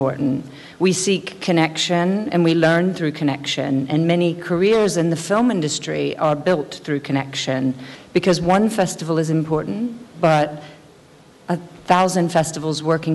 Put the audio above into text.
important. We seek connection and we learn through connection, and many careers in the film industry are built through connection, because one festival is important, but 1,000 festivals working